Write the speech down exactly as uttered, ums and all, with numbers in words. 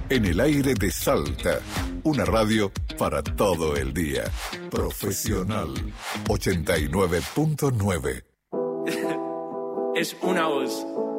En el aire de Salta, una radio para todo el día. Profesional ochenta y nueve punto nueve. Es una voz.